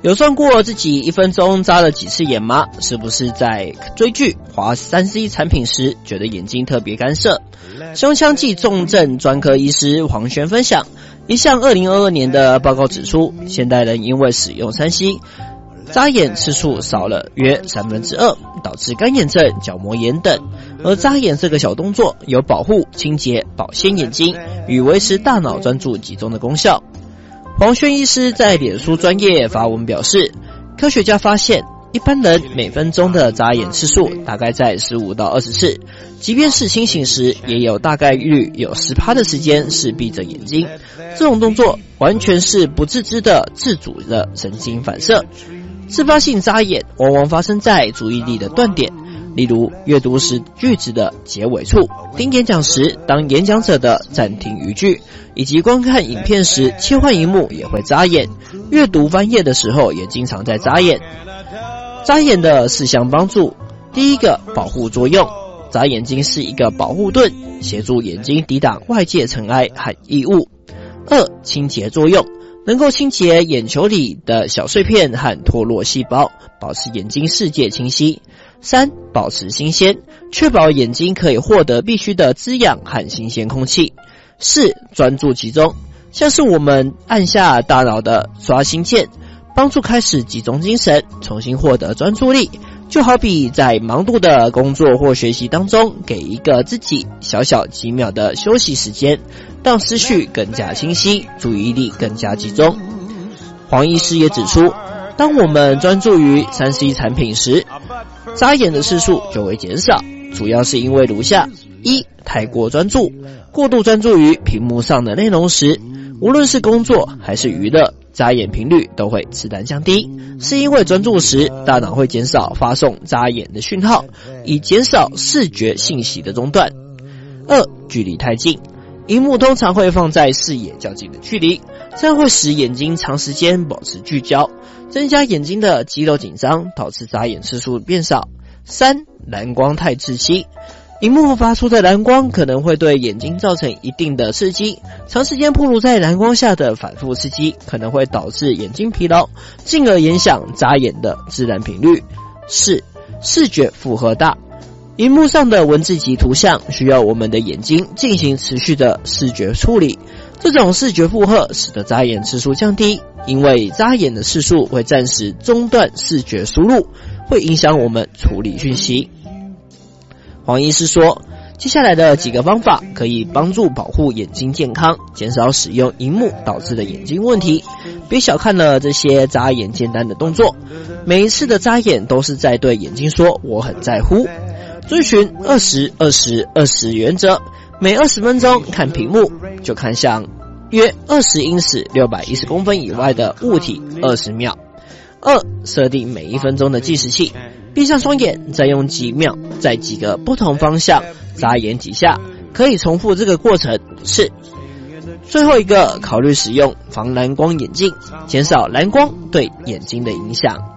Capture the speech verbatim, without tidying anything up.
有算过自己一分钟眨了几次眼吗？是不是在追剧、滑 三 C 产品时觉得眼睛特别干涉？胸腔暨重症专科医师黄轩分享，一项二零二二年的报告指出，现代人因为使用 三 C， 眨眼次数少了约三分之二，导致干眼症、角膜炎等。而眨眼这个小动作有保护、清洁、保鲜眼睛与维持大脑专注集中的功效。黄轩医师在脸书专页发文表示，科学家发现一般人每分钟的眨眼次数大概在十五到二十次，即便是清醒时也有大概率有 百分之十 的时间是闭着眼睛。这种动作完全是不自知的自主的神经反射。自发性眨眼往往发生在注意力的断点，例如阅读时句子的结尾处，听演讲时当演讲者的暂停语句，以及观看影片时切换萤幕也会眨眼，阅读翻页的时候也经常在眨眼。眨眼的四项帮助，第一个，保护作用，眨眼睛是一个保护盾，协助眼睛抵挡外界尘埃和异物。二，清洁作用，能够清洁眼球里的小碎片和脱落细胞，保持眼睛视界清晰。三，保持新鲜，确保眼睛可以获得必须的滋养和新鲜空气。四，专注集中，像是我们按下大脑的刷新键，帮助开始集中精神，重新获得专注力。就好比在忙碌的工作或学习当中，给一个自己小小几秒的休息时间，让思绪更加清晰，注意力更加集中。黄医师也指出，当我们专注于 三 C 产品时，眨眼的次数就会减少，主要是因为如下：一、太过专注，过度专注于屏幕上的内容时，无论是工作还是娱乐，眨眼频率都会自然降低，是因为专注时大脑会减少发送眨眼的讯号，以减少视觉信息的中断。二、距离太近，萤幕通常会放在视野较近的距离，这样会使眼睛长时间保持聚焦，增加眼睛的肌肉紧张，导致眨眼次数变少。三、蓝光太窒息，萤幕发出的蓝光可能会对眼睛造成一定的刺激，长时间暴露在蓝光下的反复刺激可能会导致眼睛疲劳，进而影响眨眼的自然频率。四、视觉负荷大，萤幕上的文字及图像需要我们的眼睛进行持续的视觉处理，这种视觉负荷使得眨眼次数降低，因为眨眼的次数会暂时中断视觉输入，会影响我们处理讯息。黄医师说，接下来的几个方法可以帮助保护眼睛健康，减少使用萤幕导致的眼睛问题。别小看了这些眨眼简单的动作，每一次的眨眼都是在对眼睛说我很在乎。遵循二十 二十 二十原则，每二十分钟看屏幕，就看向约二十英尺六百一十公分以外的物体二十秒。二、设定每一分钟的计时器，闭上双眼，再用几秒在几个不同方向眨眼几下，可以重复这个过程。四、最后一个，考虑使用防蓝光眼镜，减少蓝光对眼睛的影响。